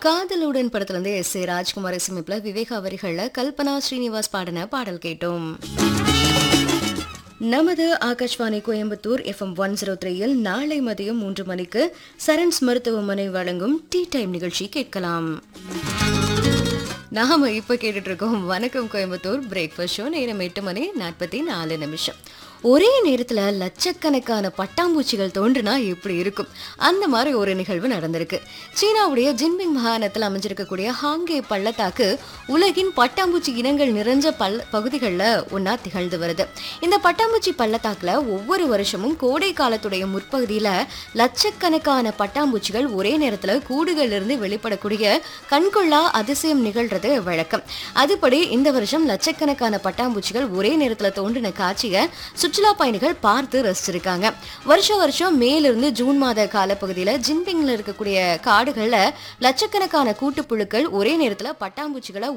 காதலுடன் படத்துல இருந்து S A Rajkumar இசையமைப்புல Viveka வரிகள்ல கல்பனா ஸ்ரீனிவாஸ் பாடின பாடல் கேட்டோம். நமது ஆகாஷ்வாணி கோயம்புத்தூர் எஃப்எம் 103யில் நாளை மதியம் 3 மணிக்கு சரண்ஸ் மருத்துவமனை வழங்கும் டீ டைம் நிகழ்ச்சி கேட்கலாம். நாம இப்ப கேட்டுட்டு இருக்கோம் வணக்கம் கோயம்புத்தூர் பிரேக்ஃபாஸ்ட் ஷோ. நேரம் 8:44. ஒரே நேரத்துல லட்சக்கணக்கான பட்டாம்பூச்சிகள் தோன்றுனா எப்படி இருக்கும்? அந்த மாதிரி ஒரு நிகழ்வு நடந்திருக்கு. சீனாவுடைய ஜின்பிங் மாகாணத்தில் அமைஞ்சிருக்கக்கூடிய ஹாங்கே பள்ளத்தாக்கு உலகின் பட்டாம்பூச்சி இனங்கள் நிறைஞ்ச பகுதிகளில் ஒன்னா திகழ்ந்து வருது. இந்த பட்டாம்பூச்சி பள்ளத்தாக்குல ஒவ்வொரு வருஷமும் கோடை காலத்துடைய முற்பகுதியில லட்சக்கணக்கான பட்டாம்பூச்சிகள் ஒரே நேரத்துல கூடுகள்ல இருந்து வெளிப்படக்கூடிய கண்கொள்ளா அதிசயம் நிகழ்றது வழக்கம். அதுபடி இந்த வருஷம் லட்சக்கணக்கான பட்டாம்பூச்சிகள் ஒரே நேரத்துல தோன்றின காட்சியை சுற்றுலா பயணிகள் பார்த்து ரசிச்சிருக்காங்க. வருஷம் மேலிருந்து ஜூன் மாத காலப்பகுதியில ஜின்பிங்ல இருக்கக்கூடிய காடுகள்ல லட்சக்கணக்கான கூட்டுப்புழுக்கள் ஒரே நேரத்துல பட்டாம்பூச்சிகளை